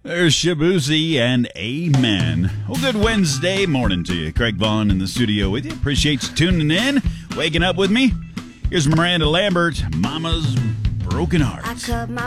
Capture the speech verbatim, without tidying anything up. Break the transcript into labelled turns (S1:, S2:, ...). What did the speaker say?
S1: There's Shabuzi and Amen. Well, good Wednesday morning to you. Craig Vaughn in the studio with you. Appreciate you tuning in, waking up with me. Here's Miranda Lambert, Mama's Broken Heart.
S2: I cut my